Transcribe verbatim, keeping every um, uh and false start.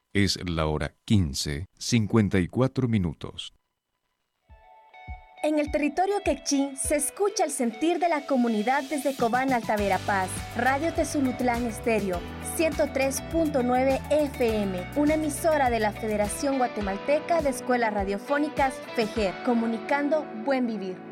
Es la hora quince, cincuenta y cuatro minutos. En el territorio quechí se escucha el sentir de la comunidad desde Cobán, Alta Verapaz. Radio Tezulutlán Estéreo, ciento tres punto nueve F M, una emisora de la Federación Guatemalteca de Escuelas Radiofónicas, FEGER, comunicando buen vivir.